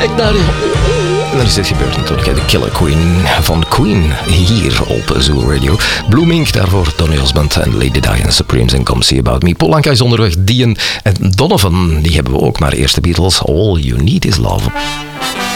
Kijk naar je. En dan is dit gebeurd natuurlijk, hè. De Killer Queen van Queen hier op Zoo Radio. Blooming, daarvoor Donny Osmond en Lady Diana Supremes en Come See About Me. Polanka is onderweg, Dian en Donovan, die hebben we ook. Maar eerst de Beatles, All You Need Is Love.